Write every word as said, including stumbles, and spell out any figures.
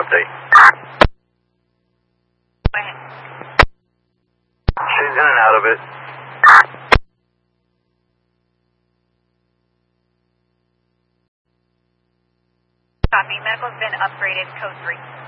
update. Go ahead. She's in and out of it. Copy. Medical's been upgraded, code three.